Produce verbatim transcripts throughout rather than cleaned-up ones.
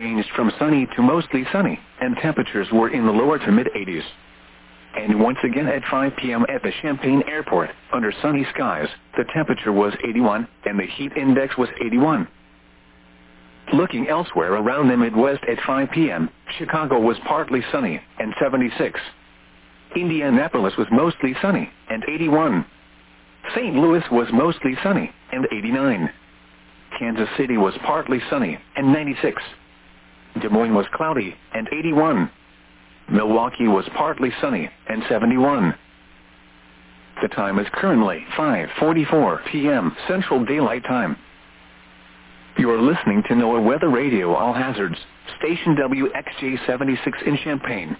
Ranged from sunny to mostly sunny, and temperatures were in the lower to mid eighties. And once again at five p.m. at the Champaign Airport, under sunny skies, the temperature was eighty-one, and the heat index was eighty-one. Looking elsewhere around the Midwest at five p.m., Chicago was partly sunny, and seventy-six. Indianapolis was mostly sunny, and eighty-one. Saint Louis was mostly sunny, and eighty-nine. Kansas City was partly sunny, and ninety-six. Des Moines was cloudy, and eighty-one. Milwaukee was partly sunny, and seventy-one. The time is currently five forty-four p.m. Central Daylight Time. You are listening to NOAA Weather Radio All Hazards, station W X J seventy-six in Champaign.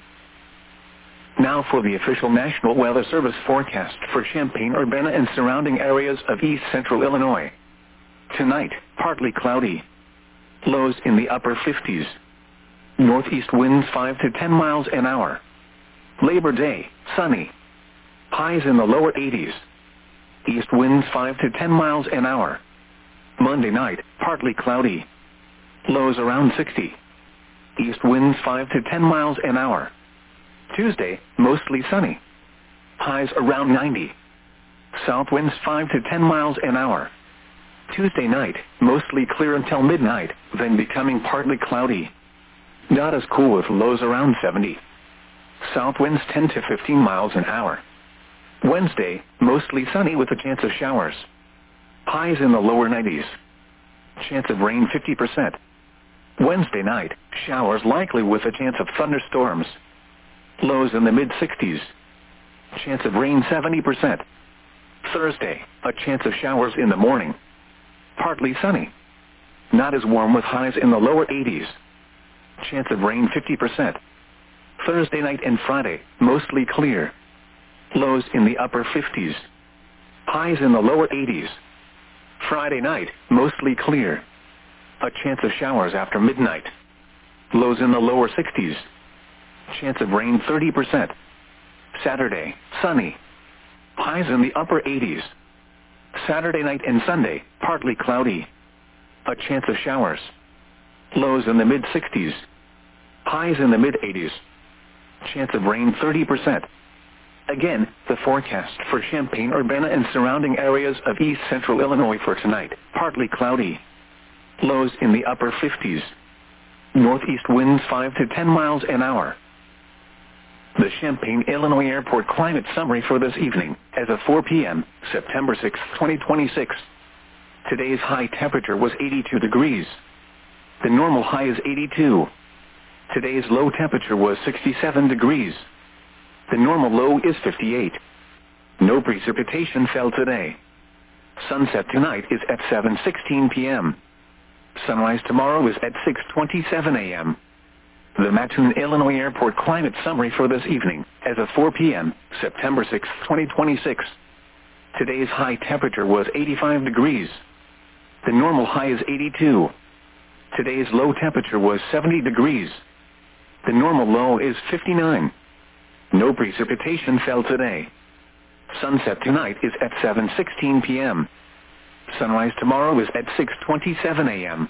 Now for the official National Weather Service forecast for Champaign-Urbana and surrounding areas of east central Illinois. Tonight, partly cloudy. Lows in the upper fifties. Northeast winds five to ten miles an hour. Labor Day, sunny. Highs in the lower eighties. East winds five to ten miles an hour. Monday night, partly cloudy. Lows around sixty. East winds five to ten miles an hour. Tuesday, mostly sunny. Highs around ninety. South winds five to ten miles an hour. Tuesday night, mostly clear until midnight, then becoming partly cloudy. Not as cool with lows around seventy. South winds ten to fifteen miles an hour. Wednesday, mostly sunny with a chance of showers. Highs in the lower nineties. Chance of rain fifty percent. Wednesday night, showers likely with a chance of thunderstorms. Lows in the mid-sixties. Chance of rain seventy percent. Thursday, a chance of showers in the morning. Partly sunny. Not as warm with highs in the lower eighties. Chance of rain fifty percent. Thursday night and Friday, mostly clear. Lows in the upper fifties. Highs in the lower eighties. Friday night, mostly clear. A chance of showers after midnight. Lows in the lower sixties. Chance of rain thirty percent. Saturday, sunny. Highs in the upper eighties. Saturday night and Sunday, partly cloudy. A chance of showers. Lows in the mid-sixties. Highs in the mid-eighties. Chance of rain thirty percent. Again, the forecast for Champaign-Urbana and surrounding areas of east central Illinois for tonight. Partly cloudy. Lows in the upper fifties. Northeast winds five to ten miles an hour. The Champaign, Illinois Airport climate summary for this evening, as of four p.m., September sixth, twenty twenty-six. Today's high temperature was eighty-two degrees. The normal high is eighty-two. Today's low temperature was sixty-seven degrees. The normal low is fifty-eight. No precipitation fell today. Sunset tonight is at seven sixteen p.m. Sunrise tomorrow is at six twenty-seven a.m. The Mattoon, Illinois Airport climate summary for this evening, as of four p.m., September sixth, twenty twenty-six. Today's high temperature was eighty-five degrees. The normal high is eighty-two. Today's low temperature was seventy degrees. The normal low is fifty-nine. No precipitation fell today. Sunset tonight is at seven sixteen p.m. Sunrise tomorrow is at six twenty-seven a.m.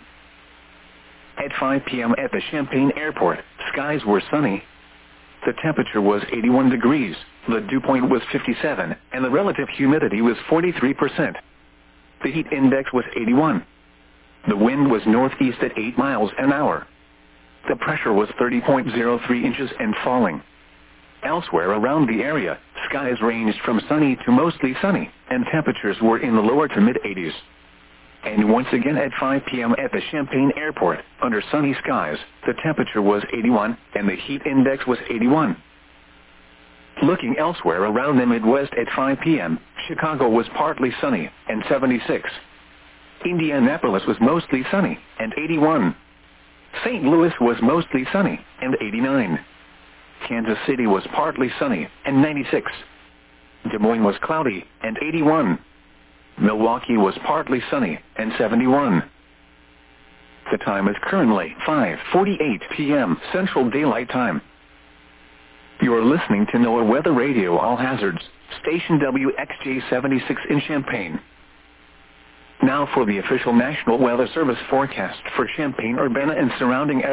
At five p.m. at the Champaign Airport, skies were sunny. The temperature was eighty-one degrees, the dew point was fifty-seven, and the relative humidity was forty-three percent. The heat index was eighty-one. The wind was northeast at eight miles an hour. The pressure was thirty point zero three inches and falling. Elsewhere around the area, skies ranged from sunny to mostly sunny, and temperatures were in the lower to mid-eighties. And once again at five p.m. at the Champaign Airport, under sunny skies, the temperature was eighty-one, and the heat index was eighty-one. Looking elsewhere around the Midwest at five p.m., Chicago was partly sunny, and seventy-six. Indianapolis was mostly sunny, and eighty-one. Saint Louis was mostly sunny, and eighty-nine. Kansas City was partly sunny, and ninety-six. Des Moines was cloudy, and eighty-one. Milwaukee was partly sunny, and seventy-one. The time is currently five forty-eight p.m. Central Daylight Time. You are listening to NOAA Weather Radio All Hazards, station W X J seventy-six in Champaign. Now for the official National Weather Service forecast for Champaign, Urbana, and surrounding areas.